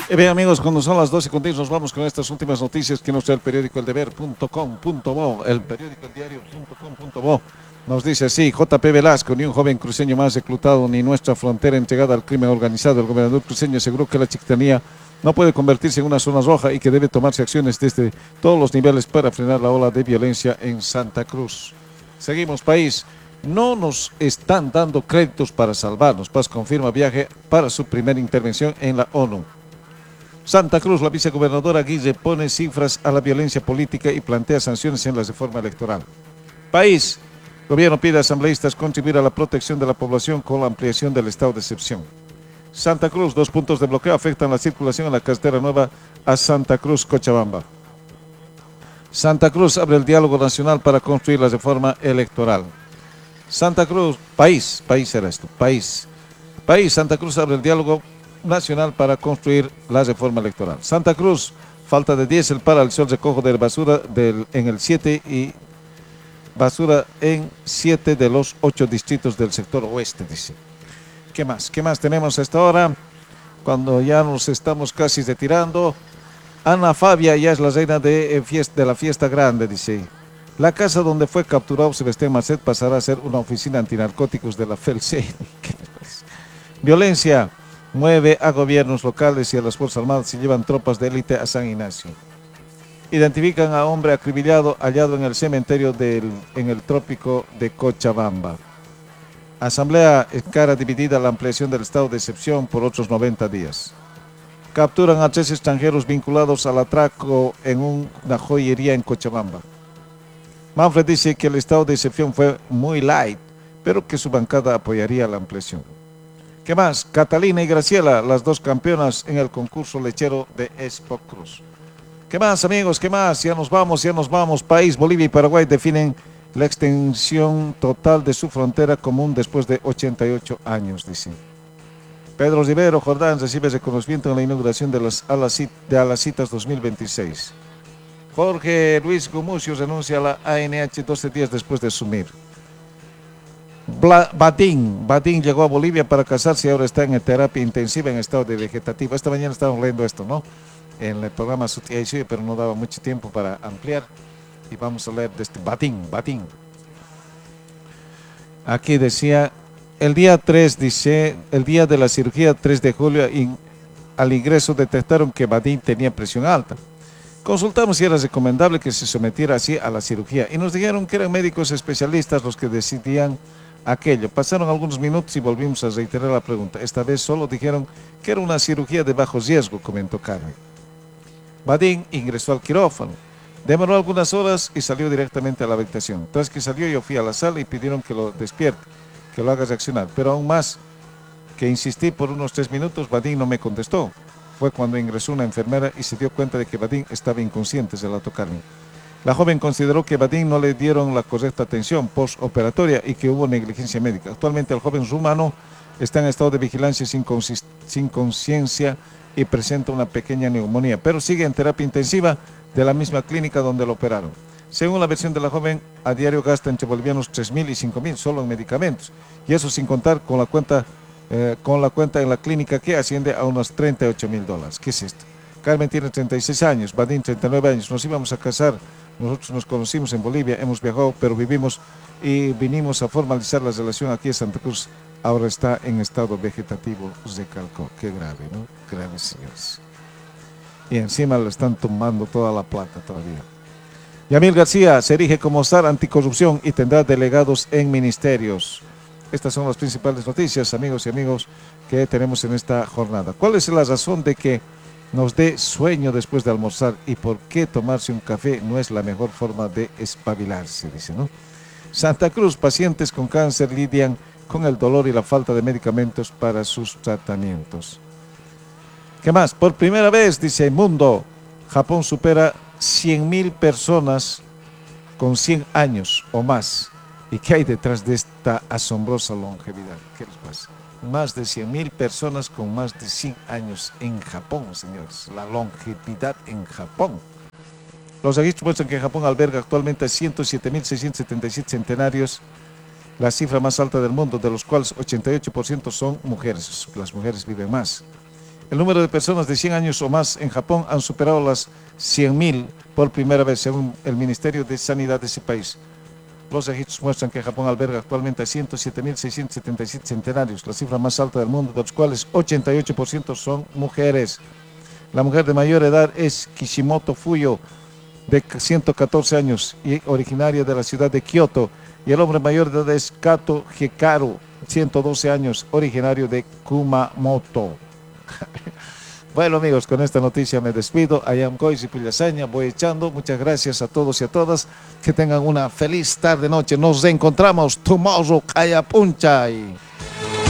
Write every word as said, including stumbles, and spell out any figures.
Eh, bien amigos, cuando son las doce con diez nos vamos con estas últimas noticias que nos trae el periódico el deber punto com punto bo, el periódico el diario punto com punto bo. Nos dice así: J P Velasco, ni un joven cruceño más reclutado, ni nuestra frontera entregada al crimen organizado. El gobernador cruceño aseguró que la Chiquitanía no puede convertirse en una zona roja y que debe tomarse acciones desde todos los niveles para frenar la ola de violencia en Santa Cruz. Seguimos, país. No nos están dando créditos para salvarnos. Paz confirma viaje para su primera intervención en la ONU. Santa Cruz, la vicegobernadora Guille pone cifras a la violencia política y plantea sanciones en la reforma electoral. País, gobierno pide a asambleístas contribuir a la protección de la población con la ampliación del estado de excepción. Santa Cruz, dos puntos de bloqueo afectan la circulación en la carretera nueva a Santa Cruz, Cochabamba. Santa Cruz abre el diálogo nacional para construir la reforma electoral. Santa Cruz, país, país era esto, país. País, Santa Cruz abre el diálogo nacional para construir la reforma electoral. Santa Cruz, falta de diésel para el recojo de basura del, en el siete y basura en siete de los ocho distritos del sector oeste, dice. ¿Qué más? ¿Qué más tenemos a esta hora? Cuando ya nos estamos casi retirando. Ana Fabia ya es la reina de, fiesta, de la fiesta grande, dice. La casa donde fue capturado Sebastián Marcet pasará a ser una oficina antinarcóticos de la FELCEN. Violencia mueve a gobiernos locales y a las Fuerzas Armadas y llevan tropas de élite a San Ignacio. Identifican a hombre acribillado hallado en el cementerio del, en el trópico de Cochabamba. Asamblea encara dividida la ampliación del estado de excepción por otros noventa días. Capturan a tres extranjeros vinculados al atraco en una joyería en Cochabamba. Manfred dice que el estado de excepción fue muy light, pero que su bancada apoyaría la ampliación. ¿Qué más? Catalina y Graciela, las dos campeonas en el concurso lechero de Expo Cruz. ¿Qué más, amigos? ¿Qué más? Ya nos vamos, ya nos vamos. País, Bolivia y Paraguay definen la extensión total de su frontera común después de ochenta y ocho años, dice. Pedro Rivero Jordán recibe reconocimiento en la inauguración de las de Alacitas dos mil veintiséis. Jorge Luis Gumucio renuncia a la A N H doce días después de asumir. Badín, Badín llegó a Bolivia para casarse y ahora está en terapia intensiva en estado de vegetativo. Esta mañana estábamos leyendo esto, ¿no? En el programa Sutia y Suya, pero no daba mucho tiempo para ampliar. Y vamos a leer de este Badín, Badín. Aquí decía, el día tres, dice, el día de la cirugía, tres de julio, in, al ingreso detectaron que Badín tenía presión alta. Consultamos si era recomendable que se sometiera así a la cirugía y nos dijeron que eran médicos especialistas los que decidían aquello. Pasaron algunos minutos y volvimos a reiterar la pregunta. Esta vez solo dijeron que era una cirugía de bajo riesgo, comentó Carmen. Badín ingresó al quirófano. Demoró algunas horas y salió directamente a la habitación. Tras que salió, yo fui a la sala y pidieron que lo despierte, que lo haga reaccionar. Pero aún más que insistí por unos tres minutos, Badín no me contestó. Fue cuando ingresó una enfermera y se dio cuenta de que Badín estaba inconsciente, se la tocaron. La joven consideró que Badín no le dieron la correcta atención postoperatoria y que hubo negligencia médica. Actualmente el joven rumano está en estado de vigilancia sin, sin conciencia y presenta una pequeña neumonía, pero sigue en terapia intensiva de la misma clínica donde lo operaron. Según la versión de la joven, a diario gasta entre bolivianos tres mil y cinco mil solo en medicamentos, y eso sin contar con la cuenta, eh, con la cuenta en la clínica que asciende a unos treinta y ocho mil dólares. ¿Qué es esto? Carmen tiene treinta y seis años, Badín treinta y nueve años, nos íbamos a casar, nosotros nos conocimos en Bolivia, hemos viajado, pero vivimos y vinimos a formalizar la relación aquí en Santa Cruz. Ahora está en estado vegetativo, recalcó. Qué grave, ¿no? Grave, señores. Y encima le están tomando toda la plata todavía. Yamil García se erige como S A R anticorrupción y tendrá delegados en ministerios. Estas son las principales noticias, amigos y amigos, que tenemos en esta jornada. ¿Cuál es la razón de que nos dé sueño después de almorzar y por qué tomarse un café no es la mejor forma de espabilarse? Dice, ¿no? Santa Cruz, pacientes con cáncer lidian con el dolor y la falta de medicamentos para sus tratamientos. ¿Qué más? Por primera vez, dice Mundo, Japón supera cien mil personas con cien años o más. ¿Y qué hay detrás de esta asombrosa longevidad? ¿Qué les pasa? Más de cien mil personas con más de cien años en Japón, señores. La longevidad en Japón. Los registros muestran que Japón alberga actualmente ciento siete mil seiscientos setenta y siete centenarios, la cifra más alta del mundo, de los cuales ochenta y ocho por ciento son mujeres. Las mujeres viven más. El número de personas de cien años o más en Japón han superado las cien mil por primera vez, según el Ministerio de Sanidad de ese país. Los registros muestran que Japón alberga actualmente a ciento siete mil seiscientos setenta y siete centenarios, la cifra más alta del mundo, de los cuales ochenta y ocho por ciento son mujeres. La mujer de mayor edad es Kishimoto Fuyo, de ciento catorce años y originaria de la ciudad de Kioto, y el hombre mayor de edad es Kato Hikaru, ciento doce años, originario de Kumamoto. Bueno, amigos, con esta noticia me despido. I am Goizi Pillasaña, voy echando. Muchas gracias a todos y a todas. Que tengan una feliz tarde, noche. Nos encontramos tomorrow, Kaya Punchay.